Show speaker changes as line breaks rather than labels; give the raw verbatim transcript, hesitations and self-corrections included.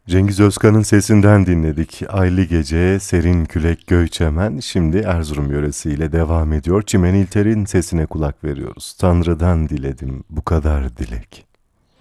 Cengiz Özkan'ın sesinden dinledik. Aylı Gece, Serin Külek Göçemen. Şimdi Erzurum yöresiyle devam ediyor. Çimen İlter'in sesine kulak veriyoruz. Tanrı'dan diledim bu kadar dilek.